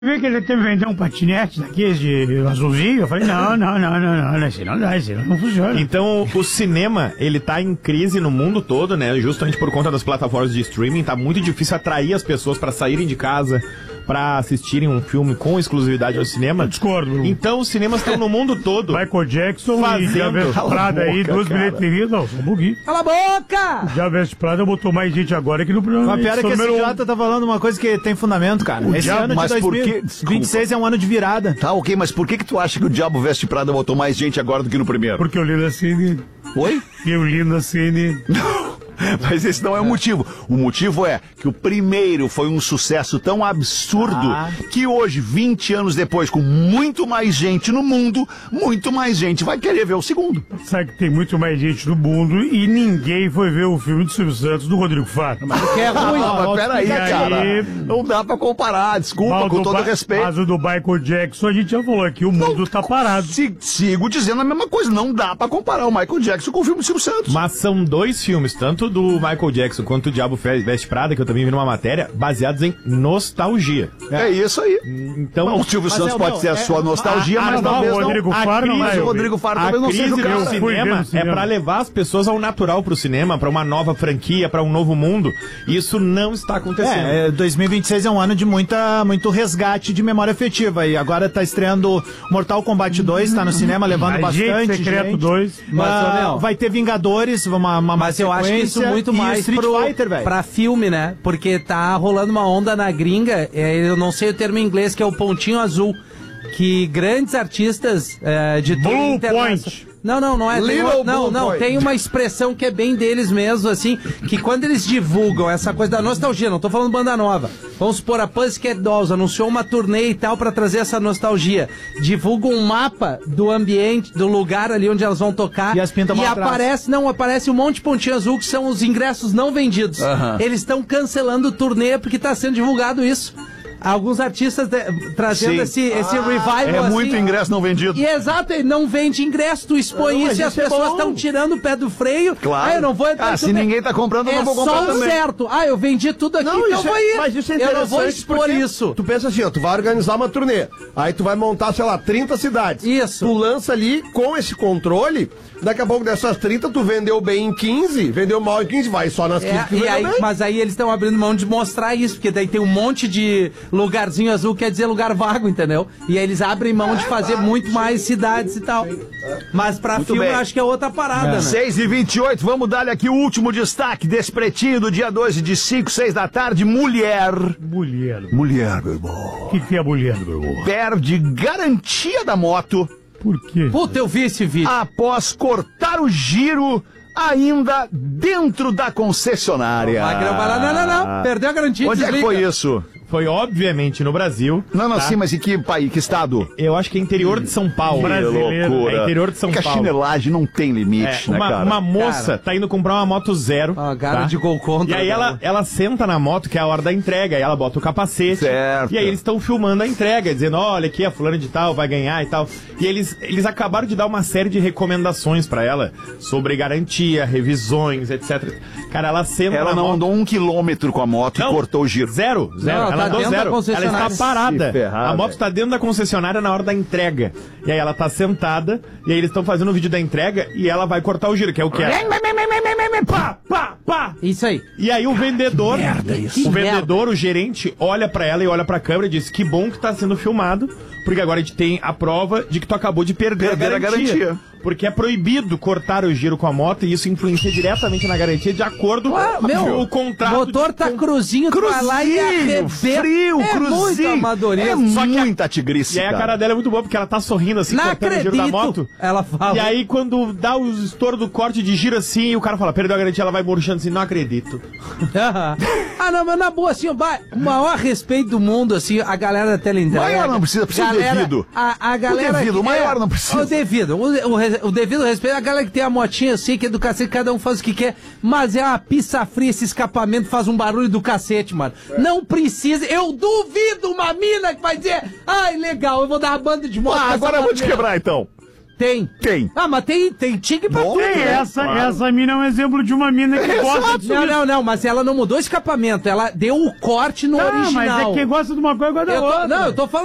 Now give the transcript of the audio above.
Vi que ele teve que vender um patinete daqueles de azulzinho. Eu falei, não, esse não dá, esse não funciona. Então, o cinema, ele tá em crise no mundo todo, né? Justamente por conta das plataformas de streaming. Tá muito difícil atrair as pessoas pra saírem de casa, pra assistirem um filme com exclusividade ao cinema. Eu discordo. Então, os cinemas estão no mundo todo. Michael Jackson e Javeste Prada aí, duas bilheterias. Não, só um pouquinho. Cala a boca! Javeste Prada botou mais gente agora que no programa. A piada é que esse idiota tá falando uma coisa que tem fundamento, cara. Esse ano de 2026 é um ano de virada. Tá, ok, mas por que tu acha que o Diabo Veste Prada botou mais gente agora do que no primeiro? Porque eu li na CNN. Oi? Eu li na CNN. Mas esse não é o motivo. O motivo é que o primeiro foi um sucesso tão absurdo que hoje, 20 anos depois, com muito mais gente no mundo, muito mais gente vai querer ver o segundo. Sabe que tem muito mais gente no mundo e ninguém foi ver o filme do Silvio Santos, do Rodrigo Faro. Mas que é ruim. Mas peraí, cara. Não dá pra comparar, desculpa, com todo respeito. Mas o do Michael Jackson, a gente já falou aqui, o mundo tá parado. Sigo dizendo a mesma coisa, não dá pra comparar o Michael Jackson com o filme do Silvio Santos. Mas são dois filmes, tanto do Michael Jackson quanto o Diabo Veste Prada, que eu também vi numa matéria, baseados em nostalgia. É isso aí. Então, o Silvio Santos pode ser a sua nostalgia, mas talvez não. Rodrigo Faro não vai. O Rodrigo Faro a talvez não crise seja o do cara. cinema é pra levar as pessoas ao natural pro cinema, pra uma nova franquia, pra um novo mundo. Isso não está acontecendo. 2026 é um ano de muito resgate de memória afetiva. E agora tá estreando Mortal Kombat 2, tá no cinema levando bastante Secreto gente. 2. Vai ter Vingadores, uma Mas eu acho que isso muito mais Street Fighter, velho. pra filme, né? Porque tá rolando uma onda na gringa, eu não sei o termo em inglês, que é o pontinho azul, que grandes artistas de Blue Point. Não é. Tem uma expressão que é bem deles mesmo, assim, que quando eles divulgam essa coisa da nostalgia, não tô falando banda nova, vamos supor, a Pussycat Dolls anunciou uma turnê e tal pra trazer essa nostalgia, divulgam um mapa do ambiente, do lugar ali onde elas vão tocar, e as pintas vão aparece um monte de pontinho azul que são os ingressos não vendidos. Eles estão cancelando o turnê porque tá sendo divulgado isso. Alguns artistas trazendo esse revival. É assim, muito ingresso não vendido. E exato, ele não vende ingresso, tu expõe isso e as pessoas estão tirando o pé do freio. Claro. Eu não vou entrar. Se ninguém tá comprando, eu não vou comprar também. É só certo. Eu vendi tudo aqui, então eu vou ir. Mas isso é eu interessante. não vou expor isso. Tu pensa assim, tu vai organizar uma turnê. Aí tu vai montar, 30 cidades. Isso. Tu lança ali com esse controle. Daqui a pouco dessas 30, tu vendeu bem em 15, vendeu mal em 15, vai só nas 15 que vendeu bem. Mas aí eles estão abrindo mão de mostrar isso, porque daí tem um monte de lugarzinho azul, quer dizer lugar vago, entendeu? E aí eles abrem mão de fazer muito mais cidades e tal. Mas pra muito filme bem. eu acho que é outra parada, né? 6h28, vamos dar aqui o último destaque desse pretinho do dia 12 de 5, 6 da tarde. Mulher, meu irmão. O que é mulher, meu irmão? Perde garantia da moto. Por quê? Puta, eu vi esse vídeo. Após cortar o giro ainda dentro da concessionária. Magrão vai lá, não. Perdeu a garantia. Onde é que foi isso? Foi, obviamente, no Brasil. Não, sim, mas em que país, que estado? Eu acho que é interior de São Paulo. Brasileiro. Loucura. É interior de São Porque Paulo. a chinelagem não tem limite, né, cara? Uma moça tá indo comprar uma moto zero. Cara de gol contra. E aí ela senta na moto, que é a hora da entrega, aí ela bota o capacete. Certo. E aí eles estão filmando a entrega, dizendo, olha aqui, a fulana de tal vai ganhar e tal. E eles acabaram de dar uma série de recomendações pra ela sobre garantia, revisões, etc. Cara, ela senta Ela não andou 1 quilômetro com a moto e cortou o giro. Zero. Ela tá andou dentro da zero. concessionária. Ela está parada. ferrar, a moto está dentro da concessionária na hora da entrega. E aí ela tá sentada, e aí eles estão fazendo o vídeo da entrega, e ela vai cortar o giro, que é o que é. Pá. Isso aí. E aí o vendedor, merda. o gerente, olha pra ela e olha pra câmera e diz, que bom que tá sendo filmado, porque agora a gente tem a prova de que tu acabou de perder a garantia. Porque é proibido cortar o giro com a moto e isso influencia diretamente na garantia de acordo com o contrato. O motor tá cruzinho, tu vai lá e arrebenta. Frio, cruzinho. Muito amadorismo. Muita tigrice, E aí a cara dela é muito boa, porque ela tá sorrindo assim, Não cortando o giro da moto. Ela fala. E aí quando dá o estouro do corte de giro assim, o cara fala, perdeu a garantia, ela vai murchando assim, não acredito. Não, mas na boa, assim, o maior respeito do mundo, assim, a galera da teleentrega. Maior não precisa o devido. A galera. O maior não precisa. O devido. O devido respeito, a galera que tem a motinha assim, que é do cacete, cada um faz o que quer, mas é uma pizza fria, esse escapamento faz um barulho do cacete, mano. Não precisa, eu duvido uma mina que vai dizer, ai, legal, eu vou dar uma banda de moto. Agora eu vou te quebrar, então. Tem. Ah, mas tem tigre pra tudo. Essa mina é um exemplo de uma mina que gosta de... Não, mas ela não mudou o escapamento, ela deu o corte no original. Mas é que gosta de uma coisa igual da outra. Eu tô falando